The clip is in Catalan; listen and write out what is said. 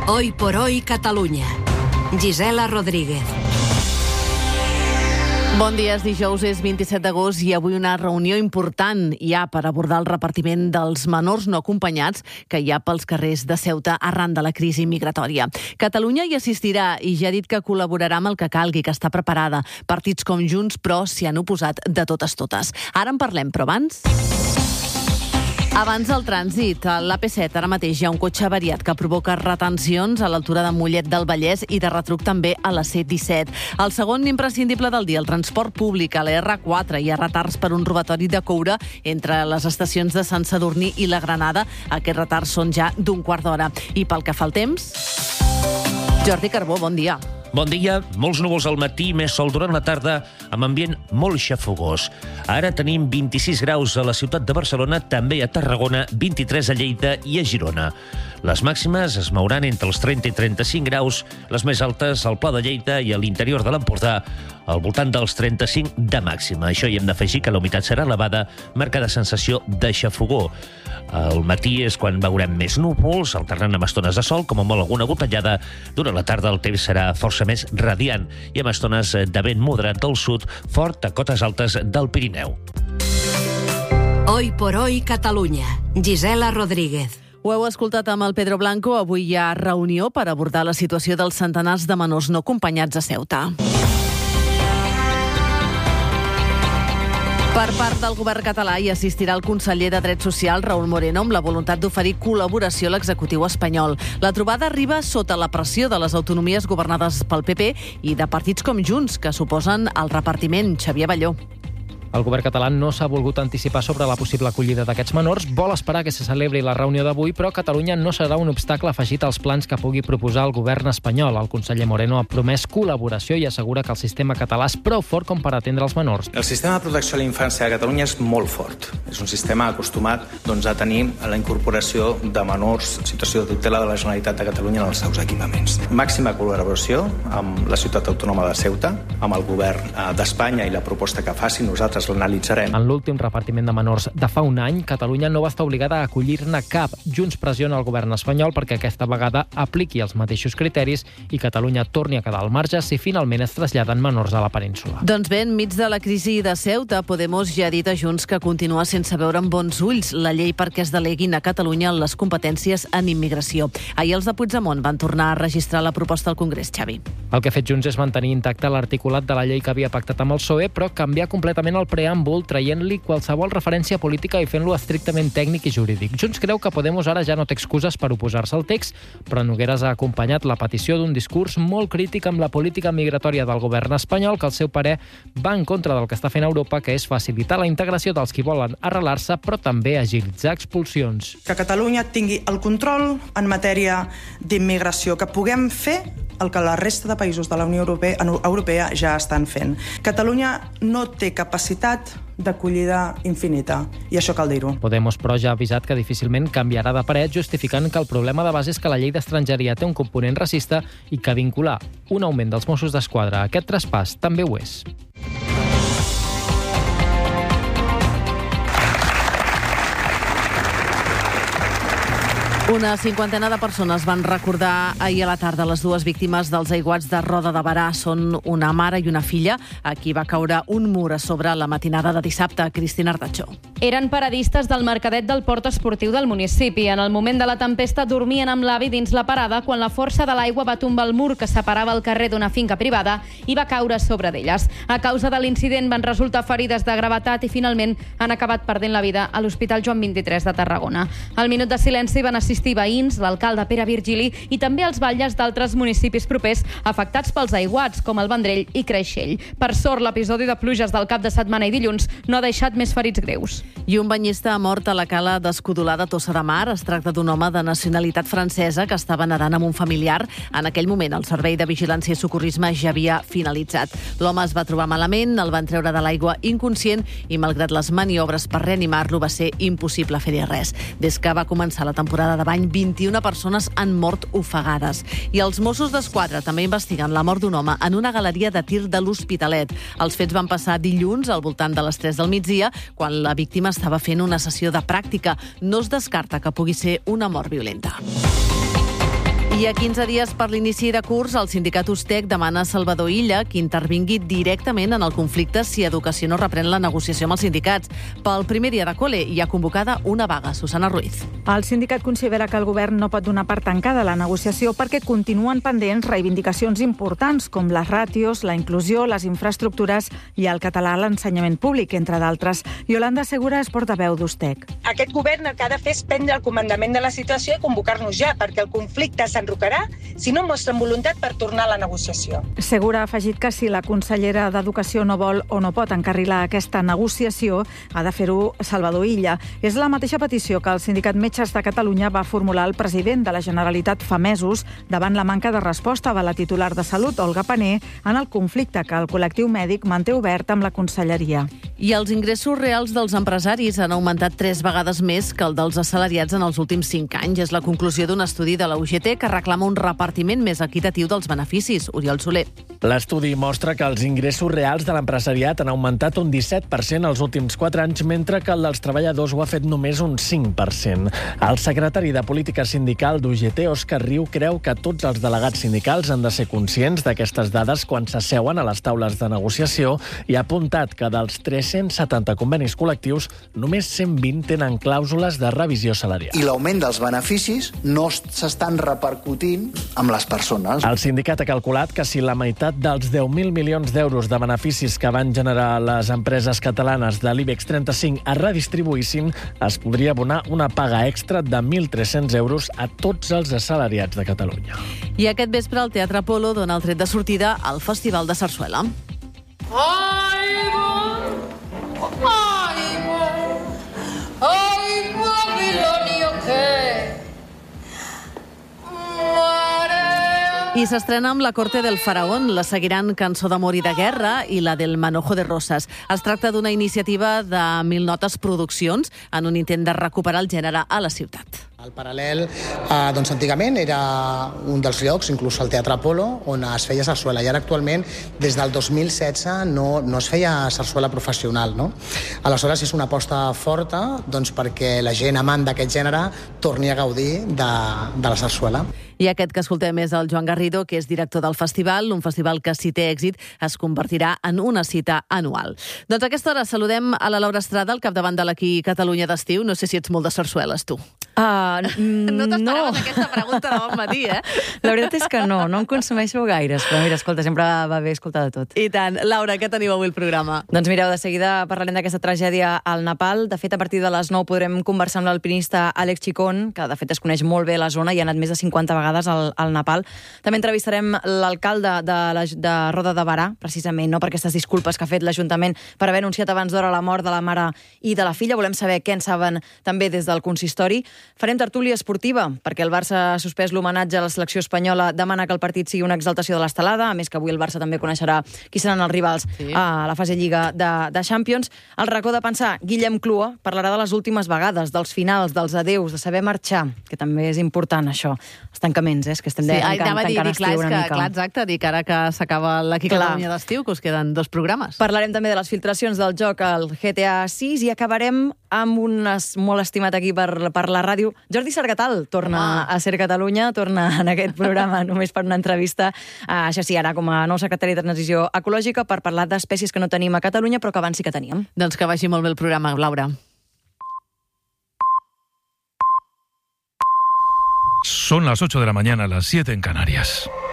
Hoy por hoy Catalunya. Gisela Rodríguez. Bon dia, dijous és 27 d'agost i avui una reunió important hi ha per abordar el repartiment dels menors no acompanyats que hi ha pels carrers de Ceuta arran de la crisi migratòria. Catalunya hi assistirà i ja ha dit que col·laborarà amb el que calgui, que està preparada. Partits com Junts, però, s'hi han oposat de totes. Ara en parlem, però Abans del trànsit, a l'AP7 ara mateix hi ha un cotxe avariat que provoca retencions a l'altura de Mollet del Vallès i de retruc també a la C-17. El segon imprescindible del dia, el transport públic. A la R4 hi ha retards per un robatori de coure entre les estacions de Sant Sadurní i la Granada. Aquests retards són ja d'un quart d'hora. I pel que fa al temps, Jordi Carbó, bon dia. Bon dia, molts núvols al matí, més sol durant la tarda, amb ambient molt xafogós. Ara tenim 26 graus a la ciutat de Barcelona, també a Tarragona, 23 a Lleida i a Girona. Les màximes es mouran entre els 30 i 35 graus, les més altes al Pla de Lleida i a l'interior de l'Empordà, al voltant dels 35 de màxima. Això hi hem d'afegir que la humitat serà elevada, marcada sensació de xafogó. Al matí és quan veurem més núvols, alternant amb estones de sol, com a molt alguna gotellada. Durant la tarda el temps serà força més radiant i amb estones de vent moderat del sud, fort a cotes altes del Pirineu. Hoy por hoy Catalunya. Gisela Rodríguez. Ho heu escoltat amb el Pedro Blanco. Avui hi ha reunió per abordar la situació dels centenars de menors no acompanyats a Ceuta. Per part del govern català hi assistirà el conseller de Drets Socials, Raúl Moreno, amb la voluntat d'oferir col·laboració a l'executiu espanyol. La trobada arriba sota la pressió de les autonomies governades pel PP i de partits com Junts, que suposen el repartiment. Xavier Balló. El govern català no s'ha volgut anticipar sobre la possible acollida d'aquests menors, vol esperar que se celebri la reunió d'avui, però Catalunya no serà un obstacle afegit als plans que pugui proposar el govern espanyol. El conseller Moreno ha promès col·laboració i assegura que el sistema català és prou fort com per atendre els menors. El sistema de protecció a la infància de Catalunya és molt fort. És un sistema acostumat a tenir la incorporació de menors en situació de tutela de la Generalitat de Catalunya en els seus equipaments. Màxima col·laboració amb la ciutat autònoma de Ceuta, amb el govern d'Espanya i la proposta que facin nosaltres l'analitzarem. En l'últim repartiment de menors de fa un any, Catalunya no va estar obligada a acollir-ne cap. Junts pressiona el govern espanyol perquè aquesta vegada apliqui els mateixos criteris i Catalunya torni a quedar al marge si finalment es traslladen menors a la península. Doncs bé, enmig de la crisi de Ceuta, Podemos ja ha dit a Junts que continua sense veure amb bons ulls la llei perquè es deleguin a Catalunya les competències en immigració. Ahir els de Puigdemont van tornar a registrar la proposta al Congrés, Xavi. El que ha fet Junts és mantenir intacte l'articulat de la llei que havia pactat amb el PSOE, però canviar completament el preàmbul, traient-li qualsevol referència política i fent-lo estrictament tècnic i jurídic. Junts creu que Podemos ara ja no té excuses per oposar-se al text, però Nogueras ha acompanyat la petició d'un discurs molt crític amb la política migratòria del govern espanyol, que al seu parer va en contra del que està fent Europa, que és facilitar la integració dels qui volen arrelar-se, però també agilitzar expulsions. Que Catalunya tingui el control en matèria d'immigració, que puguem fer el que la resta de països de la Unió Europea ja estan fent. Catalunya no té capacitat d'acollida infinita, i això cal dir-ho. Podemos, però, ja ha avisat que difícilment canviarà de parer, justificant que el problema de base és que la llei d'estrangeria té un component racista i que vincular un augment dels Mossos d'Esquadra a aquest traspàs també ho és. Una cinquantena de persones van recordar ahir a la tarda les dues víctimes dels aiguats de Roda de Berà. Són una mare i una filla a qui va caure un mur a sobre la matinada de dissabte. Cristina Artachó. Eren paradistes del mercadet del port esportiu del municipi. En el moment de la tempesta dormien amb l'avi dins la parada quan la força de l'aigua va tombar el mur que separava el carrer d'una finca privada i va caure sobre d'elles. A causa de l'incident van resultar ferides de gravetat i finalment han acabat perdent la vida a l'Hospital Joan 23 de Tarragona. Al minut de silenci van assistir veïns, l'alcalde Pere Virgili i també els batlles d'altres municipis propers afectats pels aiguats, com el Vendrell i Creixell. Per sort, l'episodi de pluges del cap de setmana i dilluns no ha deixat més ferits greus. I un banyista ha mort a la cala d'Escudolà de Tossa de Mar. Es tracta d'un home de nacionalitat francesa que estava nedant amb un familiar. En aquell moment, el servei de vigilància i socorrisme ja havia finalitzat. L'home es va trobar malament, el van treure de l'aigua inconscient i, malgrat les maniobres per reanimar-lo, va ser impossible fer-hi res. Des que va començar la temporada de bany, 21 persones han mort ofegades. I els Mossos d'Esquadra també investiguen la mort d'un home en una galeria de tir de l'Hospitalet. Els fets van passar dilluns al voltant de les 3 del migdia, quan la víctima estava fent una sessió de pràctica. No es descarta que pugui ser una mort violenta. I a 15 dies per l'inici de curs, el sindicat USTEC demana a Salvador Illa que intervingui directament en el conflicte si Educació no reprèn la negociació amb els sindicats. Pel primer dia de col·le hi ha convocada una vaga. Susana Ruiz. El sindicat considera que el govern no pot donar per tancada la negociació perquè continuen pendents reivindicacions importants com les ràtios, la inclusió, les infraestructures i el català a l'ensenyament públic, entre d'altres. Yolanda Segura és portaveu d'USTEC. Aquest govern el que ha de fer és prendre el comandament de la situació i convocar-nos ja, perquè el conflicte s'enrocarà si no mostren voluntat per tornar a la negociació. Segura ha afegit que si la consellera d'Educació no vol o no pot encarrilar aquesta negociació, ha de fer-ho Salvador Illa. És la mateixa petició que el Sindicat Metges de Catalunya va formular al president de la Generalitat fa mesos davant la manca de resposta de la titular de Salut, Olga Pané, en el conflicte que el col·lectiu mèdic manté obert amb la conselleria. I els ingressos reals dels empresaris han augmentat 3 vegades més que el dels assalariats en els últims 5 anys. És la conclusió d'un estudi de la UGT que reclama un repartiment més equitatiu dels beneficis. Oriol Soler. L'estudi mostra que els ingressos reals de l'empresariat han augmentat un 17% els últims 4 anys, mentre que el dels treballadors ho ha fet només un 5%. El secretari de Política Sindical d'UGT, Òscar Riu, creu que tots els delegats sindicals han de ser conscients d'aquestes dades quan s'asseuen a les taules de negociació i ha apuntat que dels 370 convenis col·lectius, només 120 tenen clàusules de revisió salarial. I l'augment dels beneficis no s'estan repercutint amb les persones. El sindicat ha calculat que si la meitat dels 10.000 milions d'euros de beneficis que van generar les empreses catalanes de l'IBEX 35 es redistribuïssin, es podria abonar una paga extra de 1.300 euros a tots els assalariats de Catalunya. I aquest vespre el Teatre Apolo dona el tret de sortida al Festival de Sarsuela. I s'estrena amb La Corte del Faraón, la seguiran Cançó d'amor i de guerra i la del Manojo de Rosas. Es tracta d'una iniciativa de 1000 Notes Produccions en un intent de recuperar el gènere a la ciutat. El paral·lel, doncs antigament era un dels llocs, inclús el Teatre Apolo, on es feia sarsuela. I ara actualment, des del 2016, no es feia sarsuela professional, no? Aleshores, és una aposta forta doncs, perquè la gent amant d'aquest gènere torni a gaudir de la sarsuela. I aquest que escoltem és el Joan Garrido, que és director del festival, un festival que, si té èxit, es convertirà en una cita anual. Doncs a aquesta hora saludem a la Laura Estrada, al capdavant de l'Aquí Catalunya d'estiu. No sé si ets molt de sarsueles, tu. No t'esperaves aquesta pregunta de bon matí, eh? La veritat és que no en consumeixo gaires, però mira, escolta, sempre va bé escoltar de tot. I tant. Laura, què teniu avui al programa? Doncs mireu, de seguida parlarem d'aquesta tragèdia al Nepal. De fet, a partir de les 9 podrem conversar amb l'alpinista Àlex Chicón, que de fet es coneix molt bé la zona i ha anat més de 50 vegades al Nepal. També entrevistarem l'alcalde de Roda de Barà, precisament, no, per aquestes disculpes que ha fet l'Ajuntament per haver anunciat abans d'hora la mort de la mare i de la filla. Volem saber què en saben també des del consistori. Farem tertúlia esportiva, perquè el Barça ha suspès l'homenatge a la selecció espanyola, demana que el partit sigui una exaltació de l'estelada, a més que avui el Barça també coneixerà qui seran els rivals a la fase Lliga de Champions. Al racó de pensar, Guillem Clua parlarà de les últimes vegades, dels finals, dels adeus, de saber marxar, que també és important això. Els tancaments, que estem tancant estiu una mica. Clar, exacte, dic ara que s'acaba l'Aquí Catalunya d'estiu, que us queden 2 programes. Parlarem també de les filtracions del joc al GTA 6 i acabarem amb un molt estimat aquí per la ràdio. Jordi Sargatal torna a Ser Catalunya, torna en aquest programa només per una entrevista, això sí, ara com a nou secretari de Transició Ecològica, per parlar d'espècies que no tenim a Catalunya, però que abans sí que teníem. Doncs que vagi molt bé el programa, Laura. Son las 8 de la mañana, las 7 en Canarias.